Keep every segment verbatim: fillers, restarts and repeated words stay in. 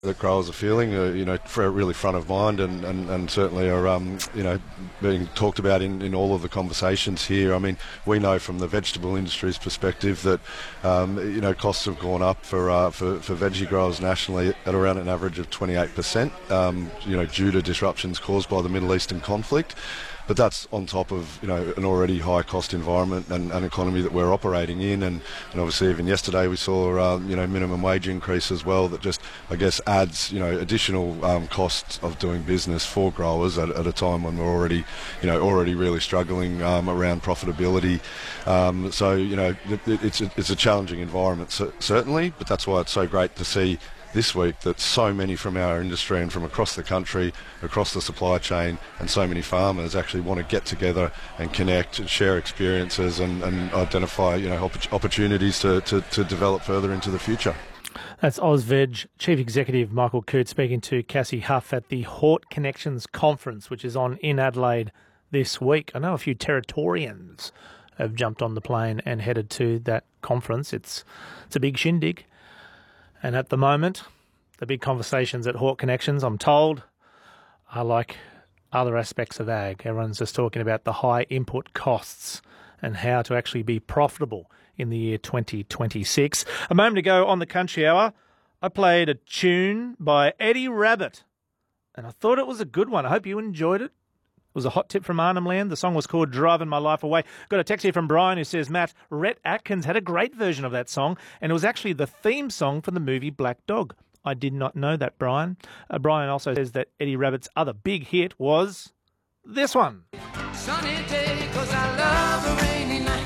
that growers are feeling, uh, you know, for really front of mind, and, and, and certainly are, um, you know, being talked about in, in all of the conversations here. I mean, we know from the vegetable industry's perspective that, um, you know, costs have gone up for, uh, for for veggie growers nationally at around an average of twenty-eight percent, um, you know, due to disruptions caused by the Middle Eastern conflict. But that's on top of, you know, an already high cost environment and, and economy that we're operating in, and, and obviously even yesterday we saw uh, you know, minimum wage increase as well, that just, I guess, adds, you know, additional um, costs of doing business for growers at, at a time when we're already, you know, already really struggling um, around profitability. Um, so, you know, it, it's a, it's a challenging environment, so, certainly, but that's why it's so great to see this week that so many from our industry and from across the country, across the supply chain, and so many farmers actually want to get together and connect and share experiences and, and identify, you know, opp- opportunities to, to, to develop further into the future. That's AusVeg Chief Executive Michael Coote speaking to Cassie Huff at the Hort Connections Conference, which is on in Adelaide this week. I know a few Territorians have jumped on the plane and headed to that conference. It's it's a big shindig. And at the moment, the big conversations at Hort Connections, I'm told, are like other aspects of ag. Everyone's just talking about the high input costs and how to actually be profitable in the year twenty twenty-six. A moment ago on the Country Hour, I played a tune by Eddie Rabbitt, and I thought it was a good one. I hope you enjoyed it. It was a hot tip from Arnhem Land. The song was called Driving My Life Away. Got a text here from Brian who says, Matt, Rhett Atkins had a great version of that song, and it was actually the theme song for the movie Black Dog. I did not know that, Brian. Uh, Brian also says that Eddie Rabbitt's other big hit was this one. Sunny day, 'cause I love a rainy night.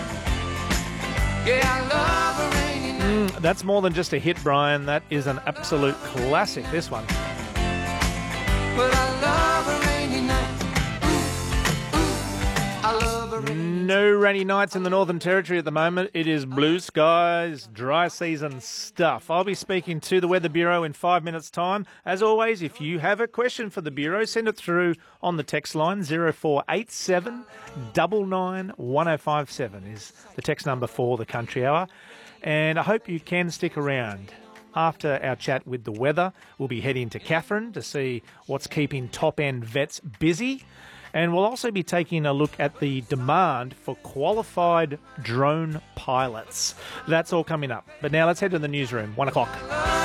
Yeah, I love a rainy night. Mm, that's more than just a hit, Brian. That is an absolute classic, this one. But I love a rainy night. No rainy nights in the Northern Territory at the moment. It is blue skies, dry season stuff. I'll be speaking to the Weather Bureau in five minutes' time. As always, if you have a question for the Bureau, send it through on the text line. zero four eight seven nine nine one zero five seven is the text number for the Country Hour. And I hope you can stick around. After our chat with the weather, we'll be heading to Katherine to see what's keeping top-end vets busy. And we'll also be taking a look at the demand for qualified drone pilots. That's all coming up. But now let's head to the newsroom. One o'clock.